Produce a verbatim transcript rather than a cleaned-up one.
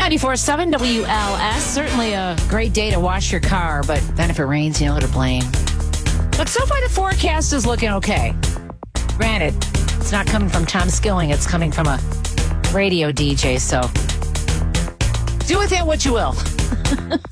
ninety-four seven W L S. Certainly a great day to wash your car, but then if it rains, you know who to blame. But so far, the forecast is looking okay. Granted, it's not coming from Tom Skilling. It's coming from a radio D J, so do with it what you will.